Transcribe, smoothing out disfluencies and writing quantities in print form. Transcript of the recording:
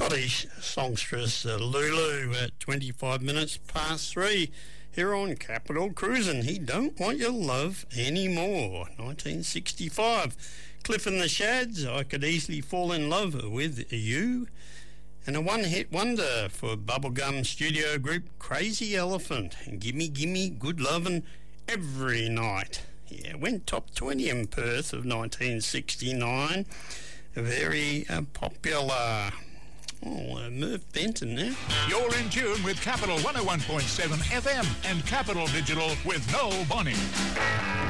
Scottish songstress Lulu at 25 minutes past 3 here on Capital Cruisin'. He Don't Want Your Love Anymore, 1965. Cliff and the Shads, I Could Easily Fall in Love with You. And a one-hit wonder for bubblegum studio group Crazy Elephant, Gimme Gimme Good Lovin' Every Night. Yeah, went top 20 in Perth of 1969. Very popular. Merv Benton now. You're in tune with Capital 101.7 FM and Capital Digital with Noel Bonnie.